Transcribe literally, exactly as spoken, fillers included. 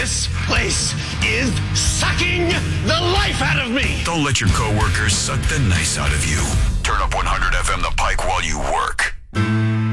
This place is sucking the life out of me. Don't let your coworkers suck the nice out of you.